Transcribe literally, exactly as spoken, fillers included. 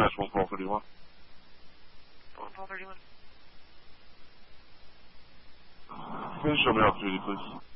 dispatch one call thirty-one. One call thirty-one. Please show me off duty, please.